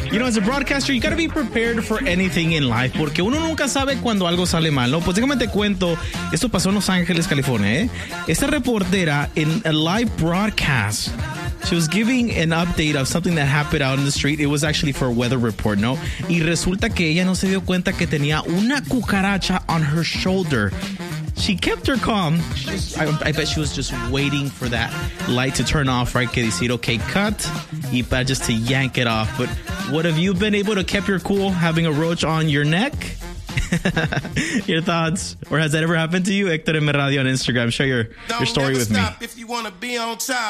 You know, as a broadcaster, you gotta be prepared for anything in life, porque uno nunca sabe cuando algo sale mal, ¿no? Pues déjame te cuento, esto pasó en Los Ángeles, California, ¿eh? Esta reportera en a live broadcast, she was giving an update of something that happened out in the street. It was actually for a weather report, ¿no? Y resulta que ella no se dio cuenta que tenía una cucaracha on her shoulder. She kept her calm. I bet she was just waiting for that light to turn off, right? Que decir, okay, cut. Y para just to yank it off. But what have you been able to keep your cool having a roach on your neck? Your thoughts? Or has that ever happened to you? Héctor M. Radio on Instagram. Share your story with me.